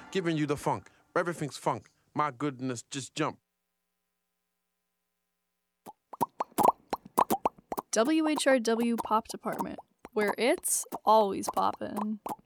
giving you the funk. Everything's funk. My goodness, just jump. WHRW Pop Department, where it's always poppin'.